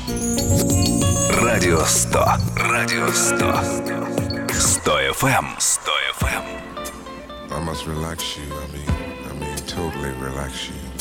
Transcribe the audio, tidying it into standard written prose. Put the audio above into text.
Радио 100. Радио 100. 100 FM. 100 FM. I must relax you. I mean, totally relax you.